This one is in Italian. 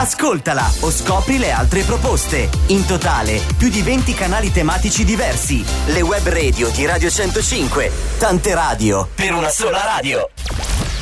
Ascoltala o scopri le altre proposte. In totale, più di 20 canali tematici diversi. Le web radio di Radio 105. Tante radio per una sola radio.